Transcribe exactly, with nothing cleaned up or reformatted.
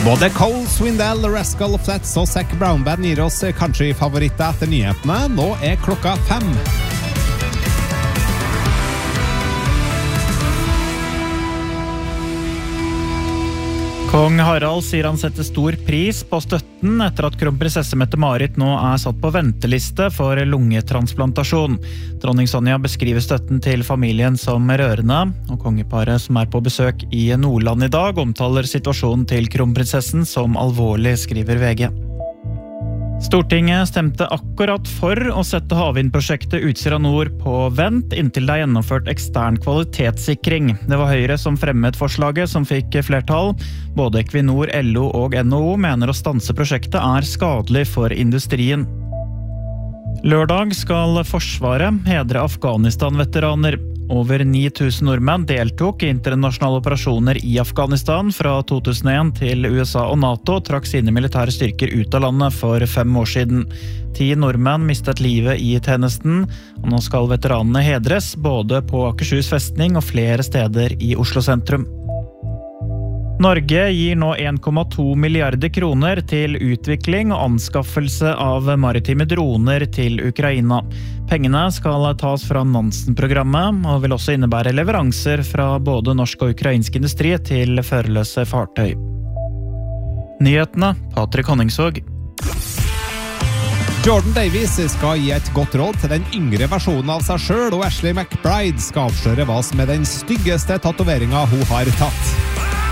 Både Cole Swindell, Rascal Flatts og Zac Brown Band gir oss country-favoritter etter nyhetene. Nå er klokka fem. Kong Harald sier han setter stor pris på støtten etter at kronprinsesse Mette-Marit nå er satt på venteliste for lungetransplantasjon. Dronning Sonja beskriver støtten til familien som rørende, og kongeparet som er på besøk i Nordland i dag omtaler situasjonen til kronprinsessen som alvorlig, skriver V G. Stortinget stemte akkurat for å sette havvindprosjektet Utsira Nord på vent inntil det er gjennomført ekstern kvalitetssikring. Det var Høyre som fremmet forslaget som fikk flertall. Både Equinor, L O og N H O mener å stanse prosjektet er skadelig for industrien. Lørdag skal Forsvaret hedre Afghanistan-veteraner. Over ni tusen nordmenn deltok i internasjonale operasjoner i Afghanistan fra to tusen og en til U S A og NATO trakk sine militære styrker ut av landet for fem år siden. Ti nordmenn mistet livet i tjenesten, og nå skal veteranene hedres både på Akershus festning og flere steder i Oslo sentrum. Norge gir nå en komma to milliarder kroner til utvikling og anskaffelse av maritime droner til Ukraina. Pengene skal tas fra Nansen-programmet og vil også innebære leveranser fra både norsk og ukrainsk industri til førerløse fartøy. Nyhetene, Patrick Honningsvåg. Jordan Davis skal gi et godt råd til den yngre versjonen av seg selv, og Ashley McBride skal avsløre hva som er den styggeste tatoveringen hun har tatt.